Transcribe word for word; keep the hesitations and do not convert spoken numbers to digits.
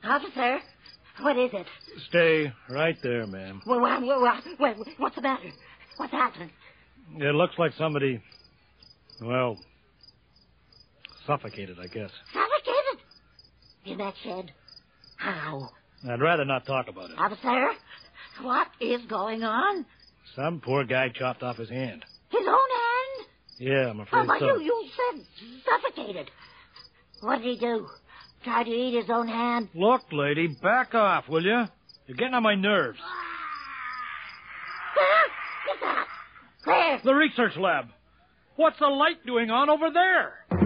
Officer, what is it? Stay right there, ma'am. Well, well, well, well, what's the matter? What's happened? It looks like somebody, well, suffocated, I guess. Suffocated? In that shed? How? I'd rather not talk about it. Officer, what is going on? Some poor guy chopped off his hand. His own hand? Yeah, I'm afraid Oh, but so. you, you said suffocated. What did he do? Try to eat his own hand? Look, lady, back off, will you? You're getting on my nerves. Where? What's that? Where? The research lab. What's the light doing on over there?